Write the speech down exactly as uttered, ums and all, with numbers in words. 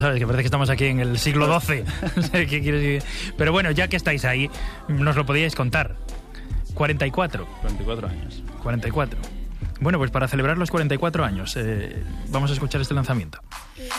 ¿Sabes? Que parece que estamos aquí en el siglo doce. ¿Qué quieres decir? Pero bueno, ya que estáis ahí, nos lo podíais contar. cuarenta y cuatro. cuarenta y cuatro años. cuarenta y cuatro. Bueno, pues para celebrar los cuarenta y cuatro años, eh, vamos a escuchar este lanzamiento.